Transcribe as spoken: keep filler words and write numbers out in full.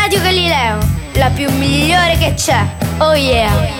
Radio Galileo, la più migliore che c'è. Oh yeah.